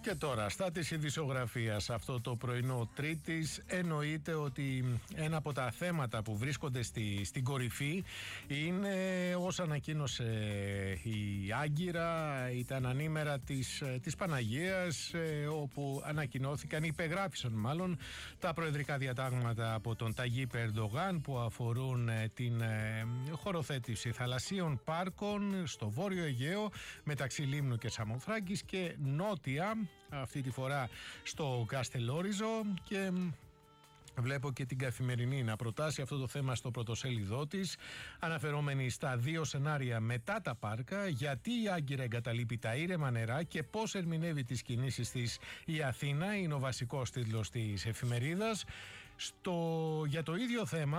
Και τώρα, στα της ειδησιογραφίας αυτό το πρωινό Τρίτης, εννοείται ότι ένα από τα θέματα που βρίσκονται στην κορυφή είναι, ως ανακοίνωσε η Άγκυρα, ήταν ανήμερα της Παναγίας, όπου ανακοινώθηκαν, υπεγράφησαν μάλλον, τα προεδρικά διατάγματα από τον Ταγίπ Ερντογάν που αφορούν την χωροθέτηση θαλασσίων πάρκων στο Βόρειο Αιγαίο μεταξύ Λίμνου και Σαμοθράκης και νότια, αυτή τη φορά στο Καστελόριζο, και βλέπω και την Καθημερινή να προτάσει αυτό το θέμα στο πρωτοσέλιδό της, αναφερόμενη στα δύο σενάρια μετά τα πάρκα, γιατί η Άγκυρα εγκαταλείπει τα ήρεμα νερά και πώς ερμηνεύει τις κινήσεις της η Αθήνα, είναι ο βασικός τίτλος της εφημερίδας. Για το ίδιο θέμα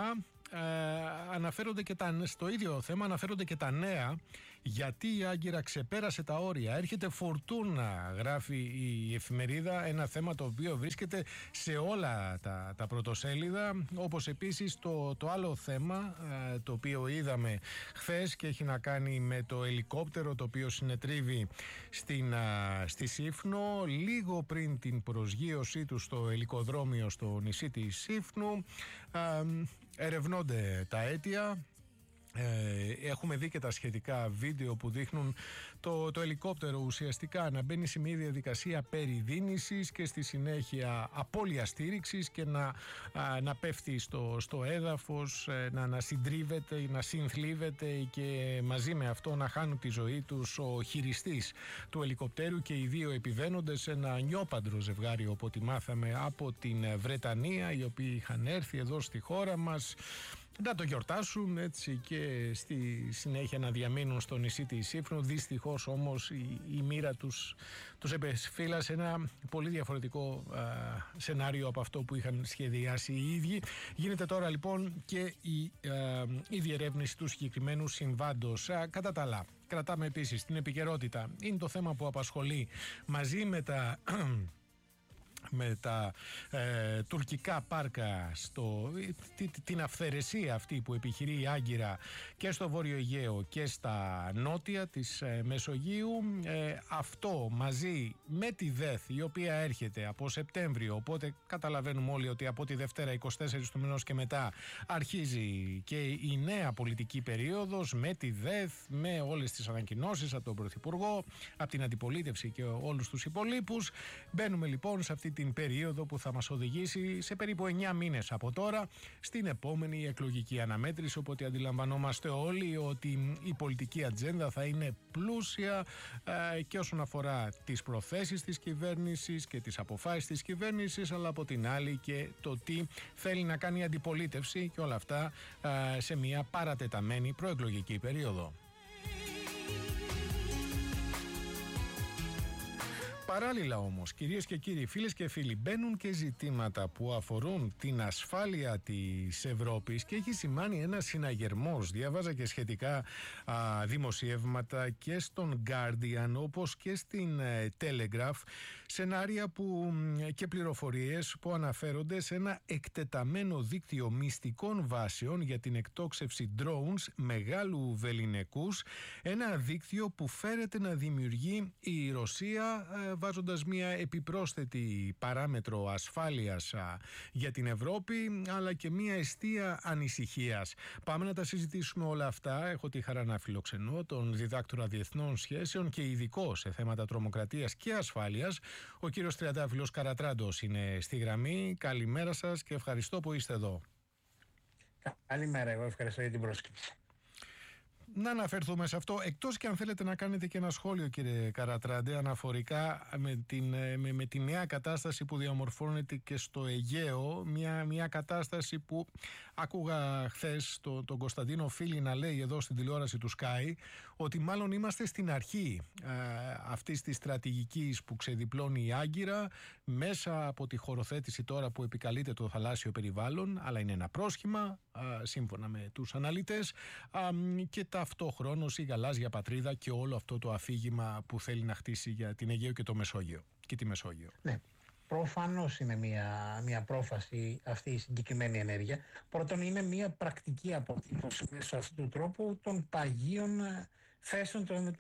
αναφέρονται και τα νέα, γιατί η Άγκυρα ξεπέρασε τα όρια. Έρχεται φορτούνα, γράφει η εφημερίδα, ένα θέμα το οποίο βρίσκεται σε όλα τα πρωτοσέλιδα, όπως επίσης το άλλο θέμα το οποίο είδαμε χθες και έχει να κάνει με το ελικόπτερο το οποίο συνετρίβει στη Σύφνο λίγο πριν την προσγείωσή του στο ελικοδρόμιο στο νησί της Σύφνου. Ερευνώνται τα αίτια. Έχουμε δει και τα σχετικά βίντεο που δείχνουν το ελικόπτερο ουσιαστικά να μπαίνει σε μια διαδικασία περιδίνησης και στη συνέχεια απώλεια στήριξης και να πέφτει στο έδαφος, να συντρίβεται ή να συνθλίβεται, και μαζί με αυτό να χάνουν τη ζωή τους ο χειριστής του ελικοπτέρου και οι δύο επιβαίνοντες, ένα νιόπαντρο ζευγάρι από ό,τι μάθαμε από την Βρετανία, οι οποίοι είχαν έρθει εδώ στη χώρα μας να το γιορτάσουν, έτσι, και στη συνέχεια να διαμείνουν στο νησί της Σύφνου. Δυστυχώς όμως η μοίρα τους επεσφύλασε ένα πολύ διαφορετικό σενάριο από αυτό που είχαν σχεδιάσει οι ίδιοι. Γίνεται τώρα λοιπόν και η διερεύνηση του συγκεκριμένου συμβάντος. Κατά τα άλλα, κρατάμε επίσης την επικαιρότητα. Είναι το θέμα που απασχολεί μαζί με τα τουρκικά πάρκα, την αυθαιρεσία αυτή που επιχειρεί η Άγκυρα και στο Βόρειο Αιγαίο και στα νότια της Μεσογείου. Αυτό μαζί με τη ΔΕΘ, η οποία έρχεται από Σεπτέμβριο, οπότε καταλαβαίνουμε όλοι ότι από τη Δευτέρα 24 του μηνός και μετά αρχίζει και η νέα πολιτική περίοδος, με τη ΔΕΘ, με όλες τις ανακοινώσεις από τον Πρωθυπουργό, από την αντιπολίτευση και όλους τους υπολείπους. Μπαίνουμε λοιπόν σε αυτή την περίοδο που θα μας οδηγήσει σε περίπου 9 μήνες από τώρα στην επόμενη εκλογική αναμέτρηση, οπότε αντιλαμβανόμαστε όλοι ότι η πολιτική ατζέντα θα είναι πλούσια και όσον αφορά τις προθέσεις της κυβέρνησης και τις αποφάσεις της κυβέρνησης, αλλά από την άλλη και το τι θέλει να κάνει η αντιπολίτευση, και όλα αυτά σε μια παρατεταμένη προεκλογική περίοδο. Παράλληλα όμως, κυρίες και κύριοι, φίλες και φίλοι, μπαίνουν και ζητήματα που αφορούν την ασφάλεια της Ευρώπης και έχει σημάνει ένα συναγερμός. Διάβαζα και σχετικά δημοσιεύματα και στον Guardian όπως και στην Telegraph, σενάρια και πληροφορίες που αναφέρονται σε ένα εκτεταμένο δίκτυο μυστικών βάσεων για την εκτόξευση drones μεγάλου βεληνικούς, ένα δίκτυο που φέρεται να δημιουργεί η Ρωσία, βάζοντας μια επιπρόσθετη παράμετρο ασφάλειας για την Ευρώπη, αλλά και μια εστία ανησυχίας. Πάμε να τα συζητήσουμε όλα αυτά. Έχω τη χαρά να φιλοξενώ τον διδάκτορα διεθνών σχέσεων και ειδικό σε θέματα τρομοκρατίας και ασφάλειας. Ο κύριος Τριαντάφυλλος Καρατράντος είναι στη γραμμή. Καλημέρα σας και ευχαριστώ που είστε εδώ. Καλημέρα, εγώ ευχαριστώ για την πρόσκληση. Να αναφερθούμε σε αυτό, εκτός και αν θέλετε να κάνετε και ένα σχόλιο, κύριε Καρατράντε, αναφορικά με τη νέα κατάσταση που διαμορφώνεται και στο Αιγαίο, μια κατάσταση που άκουγα χθες τον Κωνσταντίνο Φίλη να λέει εδώ στην τηλεόραση του Sky, ότι μάλλον είμαστε στην αρχή αυτής της στρατηγικής που ξεδιπλώνει η Άγκυρα μέσα από τη χωροθέτηση τώρα που επικαλείται το θαλάσσιο περιβάλλον, αλλά είναι ένα πρόσχημα σύμφωνα με τους αναλυτές, και ταυτόχρονος η γαλάζια πατρίδα και όλο αυτό το αφήγημα που θέλει να χτίσει για την Αιγαίο και το Μεσόγειο και τη Μεσόγειο. Ναι, προφανώς είναι μια πρόφαση αυτή η συγκεκριμένη ενέργεια. Πρώτον, είναι μια πρακτική αποτύπωση μέσω αυτού του τρόπου των παγίων θέσεων των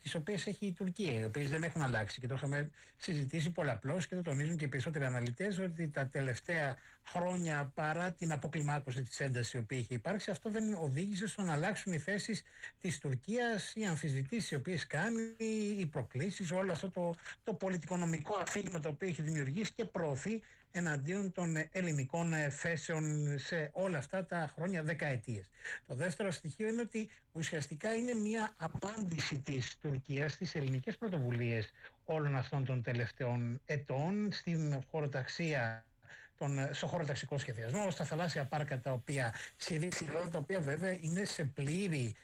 τις οποίες έχει η Τουρκία, οι οποίες δεν έχουν αλλάξει και το είχαμε συζητήσει πολλαπλώς και το τονίζουν και οι περισσότεροι αναλυτές ότι τα τελευταία χρόνια, παρά την αποκλιμάκωση της έντασης η οποία είχε υπάρξει, αυτό δεν οδήγησε στο να αλλάξουν οι θέσεις της Τουρκίας, οι αμφισβητήσεις οι οποίες κάνει, οι προκλήσεις, όλο αυτό το πολιτικονομικό αφήγημα το οποίο έχει δημιουργήσει και προωθεί εναντίον των ελληνικών θέσεων σε όλα αυτά τα χρόνια, δεκαετίες. Το δεύτερο στοιχείο είναι ότι ουσιαστικά είναι μια απάντηση της Τουρκίας στις ελληνικές πρωτοβουλίες όλων αυτών των τελευταίων ετών στην χωροταξία, στο χωροταξικό σχεδιασμό, στα θαλάσσια πάρκα τα οποία τα οποία βέβαια είναι σε πλήρη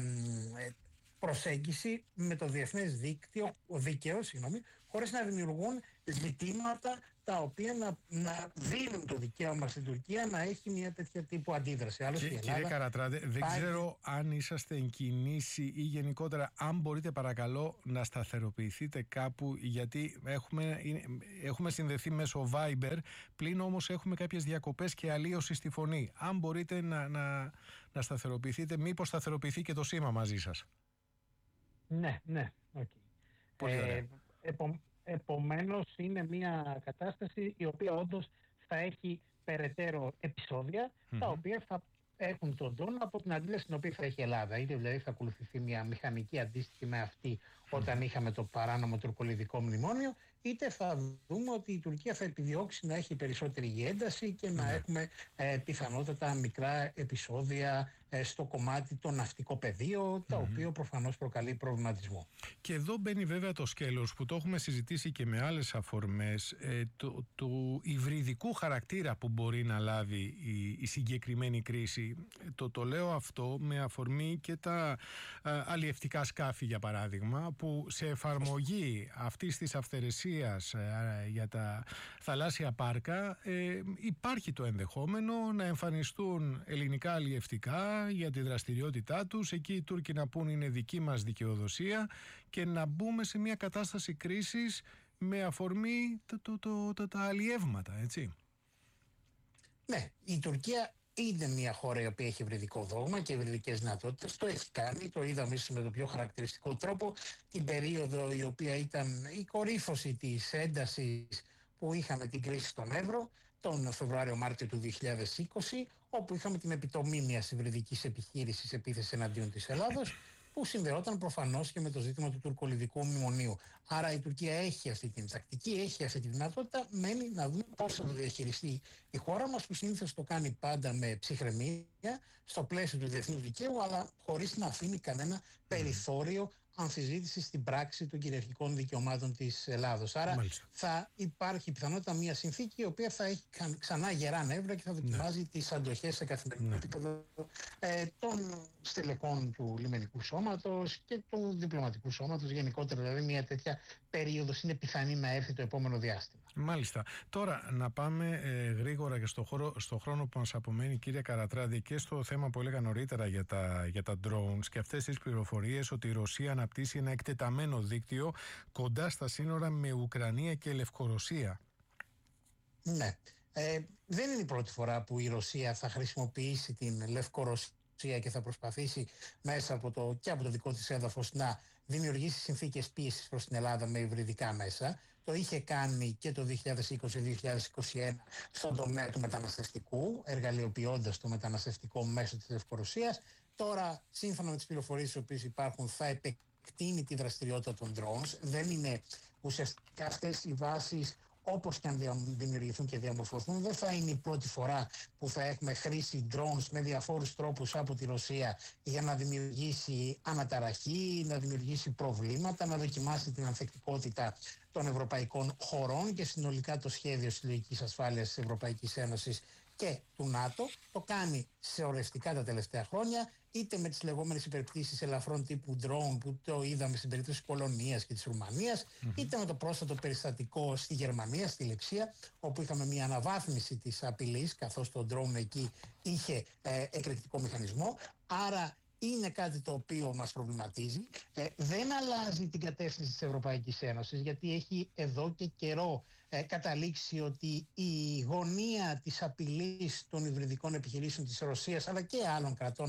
προσέγγιση με το διεθνές δίκαιο, χωρίς να δημιουργούν ζητήματα τα οποία να δίνουν το δικαίωμα στην Τουρκία να έχει μια τέτοια τύπου αντίδραση. Άλλωστε, κύριε Καρατράδε, δεν ξέρω αν είσαστε εν κινήσει ή γενικότερα αν μπορείτε παρακαλώ να σταθεροποιηθείτε κάπου, γιατί έχουμε συνδεθεί μέσω Viber, πλην όμως έχουμε κάποιες διακοπές και αλλίωση στη φωνή. Αν μπορείτε να σταθεροποιηθείτε, μήπως σταθεροποιηθεί και το σήμα μαζί σας. Ναι. Okay. Επομένως είναι μια κατάσταση η οποία όντως θα έχει περαιτέρω επεισόδια τα οποία θα έχουν τον τόνο από την αντίληψη την οποία θα έχει η Ελλάδα. Είτε δηλαδή θα ακολουθηθεί μια μηχανική αντίστοιχη με αυτή όταν είχαμε το παράνομο τουρκολιδικό μνημόνιο, είτε θα δούμε ότι η Τουρκία θα επιδιώξει να έχει περισσότερη ένταση και να έχουμε πιθανότατα μικρά επεισόδια στο κομμάτι το ναυτικό πεδίο, το οποίο προφανώς προκαλεί προβληματισμό. Και εδώ μπαίνει βέβαια το σκέλος που το έχουμε συζητήσει και με άλλες αφορμές, του υβριδικού χαρακτήρα που μπορεί να λάβει η συγκεκριμένη κρίση. Το λέω αυτό με αφορμή και τα αλλιευτικά σκάφη, για παράδειγμα, που σε εφαρμογή αυτής της αυθαιρεσίας για τα θαλάσσια πάρκα υπάρχει το ενδεχόμενο να εμφανιστούν ελληνικά αλλιευτικά για τη δραστηριότητά τους, εκεί οι Τούρκοι να πούν είναι δική μας δικαιοδοσία και να μπούμε σε μια κατάσταση κρίσης με αφορμή τα αλλιεύματα, έτσι. Ναι, η Τουρκία είναι μια χώρα η οποία έχει υβριδικό δόγμα και υβριδικές δυνατότητες. Το έχει κάνει, το είδαμε με τον πιο χαρακτηριστικό τρόπο την περίοδο η οποία ήταν η κορύφωση της έντασης που είχαμε την κρίση στον Εύρο τον Φεβρουάριο-Μάρτιο του 2020, όπου είχαμε την επιτομή μιας υβριδικής επιχείρησης επίθεσης εναντίον της Ελλάδος, που συνδεόταν προφανώς και με το ζήτημα του τουρκολιδικού μνημονίου. Άρα η Τουρκία έχει αυτή την τακτική, έχει αυτή τη δυνατότητα, μένει να δούμε πώς θα το διαχειριστεί η χώρα μας, που συνήθως το κάνει πάντα με ψυχραιμία, στο πλαίσιο του διεθνούς δικαίου, αλλά χωρίς να αφήνει κανένα περιθώριο αμφισβήτηση στην πράξη των κυριαρχικών δικαιωμάτων της Ελλάδος. Άρα θα υπάρχει πιθανότητα μια συνθήκη η οποία θα έχει ξανά γερά νεύρα και θα δοκιμάζει τις αντοχές σε καθημερινό επίπεδο των στελεχών του λιμενικού σώματος και του διπλωματικού σώματος. Γενικότερα, δηλαδή, μια τέτοια περίοδος είναι πιθανή να έρθει το επόμενο διάστημα. Μάλιστα. Τώρα να πάμε γρήγορα και στο χρόνο που μας απομένει, κύριε Καρατράδη, και στο θέμα που έλεγα νωρίτερα για τα drones και αυτές τις πληροφορίες ότι η Ρωσία αναπτύσσει ένα εκτεταμένο δίκτυο κοντά στα σύνορα με Ουκρανία και Λευκορωσία. Ναι. Δεν είναι η πρώτη φορά που η Ρωσία θα χρησιμοποιήσει την Λευκορωσία και θα προσπαθήσει μέσα από το δικό της έδαφος να δημιουργήσει συνθήκες πίεσης προς την Ελλάδα με υβριδικά μέσα. Το είχε κάνει και το 2020-2021 στον τομέα του μεταναστευτικού, εργαλειοποιώντας το μεταναστευτικό μέσω της Λευκορωσίας. Τώρα, σύμφωνα με τις πληροφορίες οι οποίες υπάρχουν, θα επεκτείνει τη δραστηριότητα των drones. Δεν είναι ουσιαστικά αυτές οι βάσεις, όπως και αν δημιουργηθούν και διαμορφωθούν, δεν θα είναι η πρώτη φορά που θα έχουμε χρήση drones με διαφόρους τρόπους από τη Ρωσία για να δημιουργήσει αναταραχή, να δημιουργήσει προβλήματα, να δοκιμάσει την ανθεκτικότητα των ευρωπαϊκών χωρών και συνολικά το σχέδιο συλλογικής ασφάλειας της Ευρωπαϊκής Ένωσης και του ΝΑΤΟ. Το κάνει σεωρευτικά τα τελευταία χρόνια, είτε με τις λεγόμενες υπερπτήσεις ελαφρών τύπου drone που το είδαμε στην περίπτωση της Πολωνίας και της Ρουμανίας, είτε με το πρόσφατο περιστατικό στη Γερμανία, στη Λειψία, όπου είχαμε μια αναβάθμιση της απειλής, καθώς το drone εκεί είχε εκρηκτικό μηχανισμό. Άρα είναι κάτι το οποίο μας προβληματίζει. Δεν αλλάζει την κατεύθυνση της Ευρωπαϊκής Ένωσης, γιατί έχει εδώ και καιρό καταλήξει ότι η γωνία της απειλής των υβριδικών επιχειρήσεων της Ρωσίας αλλά και άλλων κρατών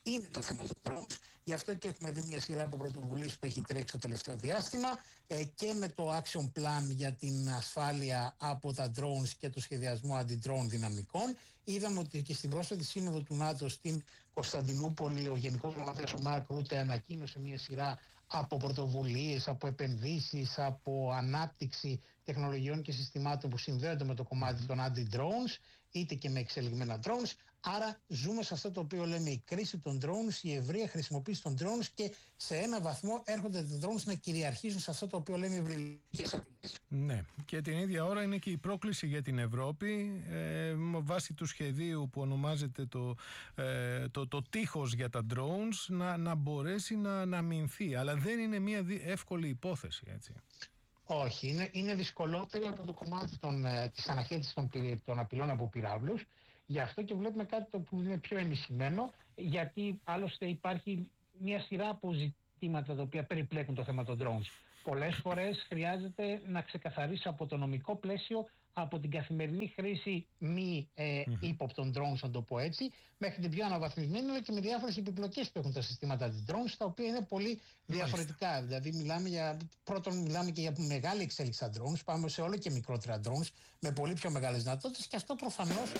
είναι το θέμα των drones. Γι' αυτό και έχουμε δει μια σειρά από πρωτοβουλίες που έχει τρέξει το τελευταίο διάστημα και με το action plan για την ασφάλεια από τα drones και το σχεδιασμό αντι-drone δυναμικών. Είδαμε ότι και στην πρόσφατη σύνοδο του ΝΑΤΟ στην Κωνσταντινούπολη ο Γενικός Γραμματέας ο Μάρκ Ρούτε ανακοίνωσε μια σειρά από πρωτοβουλίες, από επενδύσεις, από ανάπτυξη τεχνολογιών και συστημάτων που συνδέονται με το κομμάτι των anti-drones, είτε και με εξελιγμένα drones. Άρα ζούμε σε αυτό το οποίο λέμε η κρίση των drones, η ευρεία χρησιμοποίηση των drones και σε ένα βαθμό έρχονται τα drones να κυριαρχήσουν σε αυτό το οποίο λέμε υβριδικές απειλές. Ναι, και την ίδια ώρα είναι και η πρόκληση για την Ευρώπη βάσει του σχεδίου που ονομάζεται το τείχος για τα drones να μπορέσει να αμυνθεί. Αλλά δεν είναι μια εύκολη υπόθεση, έτσι. Όχι, είναι δυσκολότερη από το κομμάτι της αναχέτησης των απειλών από πυράβλους. Γι' αυτό και βλέπουμε κάτι που είναι πιο ενισχυμένο, γιατί άλλωστε υπάρχει μια σειρά από ζητήματα τα οποία περιπλέκουν το θέμα των drones. Πολλές φορές χρειάζεται να ξεκαθαρίσει από το νομικό πλαίσιο, από την καθημερινή χρήση μη ύποπτων drones, να το πω έτσι, μέχρι την πιο αναβαθμισμένη, αλλά και με διάφορες επιπλοκές που έχουν τα συστήματα της drones, τα οποία είναι πολύ διαφορετικά. Δηλαδή, μιλάμε και για μεγάλη εξέλιξη στα drones, πάμε σε όλο και μικρότερα drones, με πολύ πιο μεγάλες δυνατότητες, και αυτό προφανώς.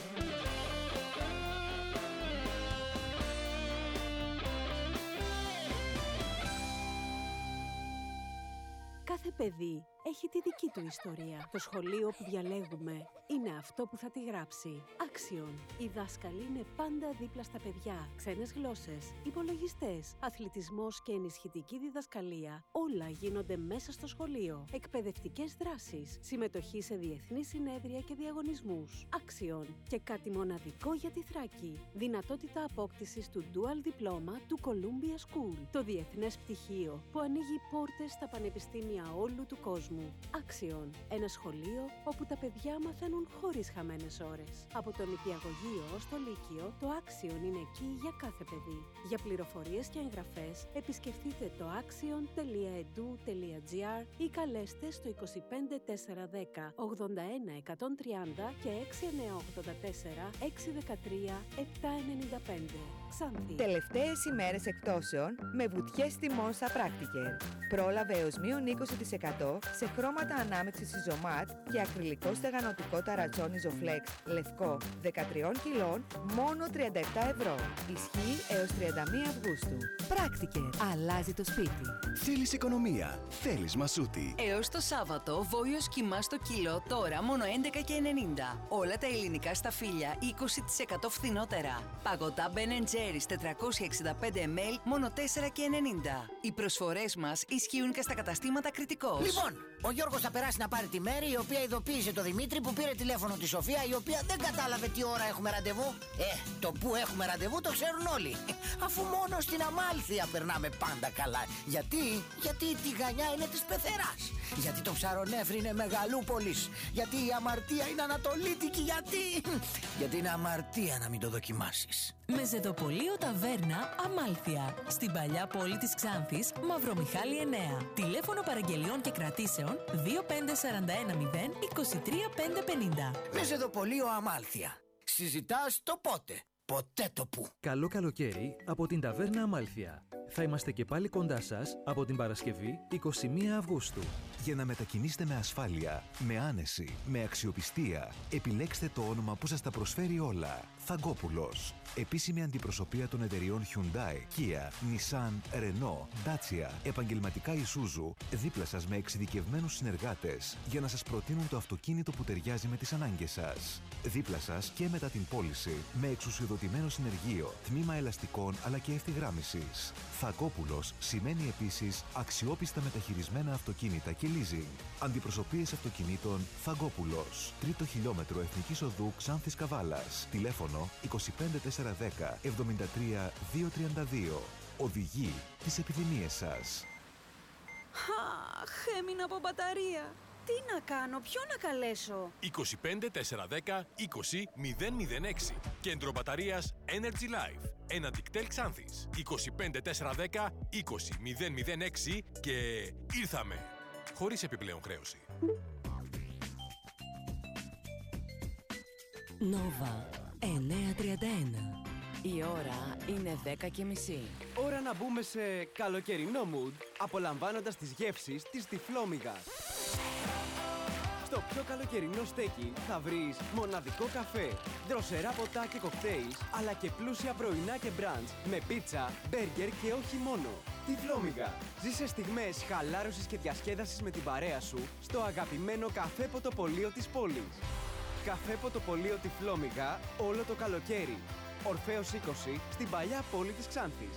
Κάθε παιδί έχει τη δική του ιστορία. Το σχολείο που διαλέγουμε είναι αυτό που θα τη γράψει. Άξιον. Οι δάσκαλοι είναι πάντα δίπλα στα παιδιά. Ξένες γλώσσες, υπολογιστές, αθλητισμός και ενισχυτική διδασκαλία. Όλα γίνονται μέσα στο σχολείο. Εκπαιδευτικές δράσεις, συμμετοχή σε διεθνείς συνέδρια και διαγωνισμούς. Άξιον. Και κάτι μοναδικό για τη Θράκη. Δυνατότητα απόκτησης του Dual Diploma του Columbia School. Το διεθνές πτυχίο που ανοίγει πόρτες στα πανεπιστήμια όλου του κόσμου. Άξιον. Ένα σχολείο όπου τα παιδιά μαθαίνουν χωρίς χαμένες ώρες. Από το νηπιαγωγείο ως το λύκειο, το Άξιον είναι εκεί για κάθε παιδί. Για πληροφορίες και εγγραφές, επισκεφτείτε το axion.edu.gr ή καλέστε στο 25 410 81 130 και 6984 613 795. Ξάνθη. Τελευταίες ημέρες εκπτώσεων με βουτιές τιμών στα Practiker. Πρόλαβε έως μείον 20% σε χρώματα ανάμειξης Ιζωμάτ και ακριλικό στεγανοτικό ταρατσόν Ιζοφλέξ λευκό 13 κιλών μόνο 37 ευρώ. Ισχύει έως 31 Αυγούστου. Practiker. Αλλάζει το σπίτι. Θέλεις οικονομία. Θέλεις μασούτη. Έως το Σάββατο, βόλιος κιμά στο κιλό τώρα μόνο 11,90. Όλα τα ελληνικά σταφύλια 20% φθηνότερα. Παγωτά Ben & Jerry's 465 ml μόνο 4,90. Οι προσφορές μας ισχύουν και στα καταστήματα Κρητικός. Λοιπόν, ο Γιώργος θα περάσει να πάρει τη Μέρη, η οποία ειδοποίησε το Δημήτρη που πήρε τηλέφωνο τη Σοφία, η οποία δεν κατάλαβε τι ώρα έχουμε ραντεβού. Το που έχουμε ραντεβού το ξέρουν όλοι. Αφού μόνο στην Αμάλθεια περνάμε πάντα καλά. Γιατί η τηγανιά είναι της πεθεράς. Γιατί το ψαρονέφρι είναι Μεγαλούπολης. Γιατί η αμαρτία είναι ανατολίτικη. Γιατί είναι αμαρτία να μην το δοκιμάσεις. Μεζεδοπολείο Ταβέρνα Αμάλθεια. Στην παλιά πόλη της Ξάνθης, Μαυρομιχάλη 9. Τηλέφωνο παραγγελιών και κρατήσεων 25410 23550. Μεζεδοπολείο Αμάλθεια. Συζητάς το πότε, ποτέ το που. Καλό καλοκαίρι από την Ταβέρνα Αμάλθεια. Θα είμαστε και πάλι κοντά σας από την Παρασκευή 21 Αυγούστου. Για να μετακινήσετε με ασφάλεια, με άνεση, με αξιοπιστία, επιλέξτε το όνομα που σας τα προσφέρει όλα. Θαγκόπουλος. Επίσημη αντιπροσωπεία των εταιριών Hyundai, Kia, Nissan, Renault, Dacia, επαγγελματικά Isuzu, δίπλα σας με εξειδικευμένους συνεργάτες για να σας προτείνουν το αυτοκίνητο που ταιριάζει με τις ανάγκες σας. Δίπλα σας και μετά την πώληση, με εξουσιοδοτημένο συνεργείο, τμήμα ελαστικών αλλά και ευθυγράμμισης. Θαγκόπουλος σημαίνει επίσης αξιόπιστα μεταχειρισμένα αυτοκίνητα και leasing. Αντιπροσωπείες αυτοκινήτων Θαγκόπουλος. 3ο χιλιόμετρο Εθνικής Οδού Ξάνθης Καβάλας. Τηλέφωνο 25410 73 232. Οδηγεί τις επιθυμίες σας. Αχ, έμεινα από μπαταρία. Τι να κάνω, ποιον να καλέσω? 25 410 20 006. Κέντρο μπαταρίας Energy Life. Ένα Dictel Ξάνθης. 25 410 20 006 και ήρθαμε. Χωρίς επιπλέον χρέωση. Νόβα 931. Η ώρα είναι 10:30. Ώρα να μπούμε σε καλοκαιρινό mood, απολαμβάνοντας τις γεύσεις της Τυφλόμυγας. Στο πιο καλοκαιρινό στέκι θα βρεις μοναδικό καφέ, δροσερά ποτά και κοκτέιλ, αλλά και πλούσια πρωινά και μπραντς με πίτσα, μπέργκερ και όχι μόνο. Τυφλόμυγα. Ζήσε στιγμές χαλάρωσης και διασκέδασης με την παρέα σου στο αγαπημένο καφέ ποτοπολείο της πόλης. Καφέ ποτοπολείο Τυφλόμυγα όλο το καλοκαίρι. Ορφέως 20 στην παλιά πόλη της Ξάνθης.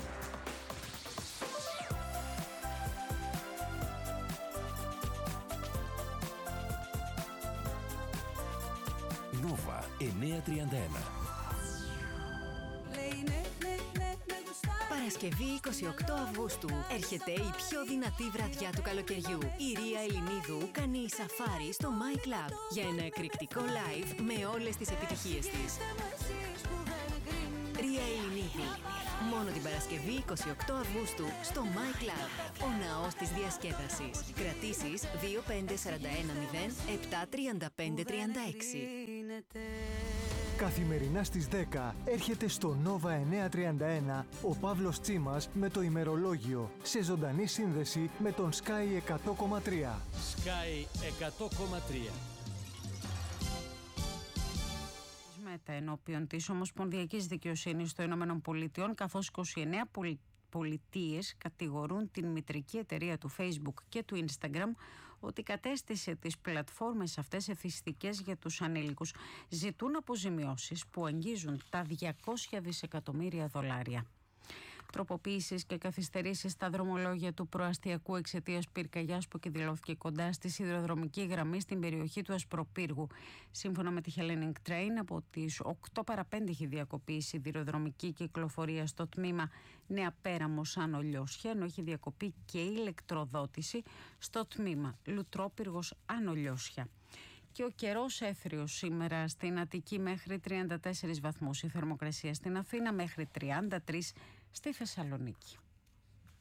Νόβα 931. Παρασκευή 28 Αυγούστου έρχεται η πιο δυνατή βραδιά του καλοκαιριού. Η Ρία Ελληνίδου κάνει σαφάρι στο My Club για ένα εκρηκτικό live με όλες τις επιτυχίες της. Ρία Ελληνίδου. Μόνο την Παρασκευή 28 Αυγούστου στο My Club. Ο ναός της διασκέδασης. Κρατήσεις 2541073536. Καθημερινά στις 10 έρχεται στο Nova 931 ο Παύλος Τσίμας με το ημερολόγιο σε ζωντανή σύνδεση με τον Sky 100,3. Sky 100,3. Ενώπιον της Ομοσπονδιακής Δικαιοσύνης των Ηνωμένων Πολιτειών, καθώς 29 πολιτείες κατηγορούν την μητρική εταιρεία του Facebook και του Instagram ότι κατέστησε τις πλατφόρμες αυτές εθιστικές για τους ανήλικους. Ζητούν αποζημιώσεις που αγγίζουν τα 200 δισεκατομμύρια δολάρια. Τροποποίησεις και καθυστερήσεις στα δρομολόγια του προαστιακού εξαιτίας πυρκαγιάς που εκδηλώθηκε κοντά στη σιδηροδρομική γραμμή στην περιοχή του Ασπροπύργου. Σύμφωνα με τη Hellenic Train, από τις 8 παρά 5 έχει διακοπεί η σιδηροδρομική κυκλοφορία στο τμήμα Νέα Πέραμος Άνω Λιώσια, ενώ έχει διακοπεί και η ηλεκτροδότηση στο τμήμα Λουτρόπυργος Άνω Λιώσια. Και ο καιρός έθριος σήμερα στην Αττική μέχρι 34 βαθμούς, η θερμοκρασία στην Αθήνα μέχρι 33 στη Θεσσαλονίκη.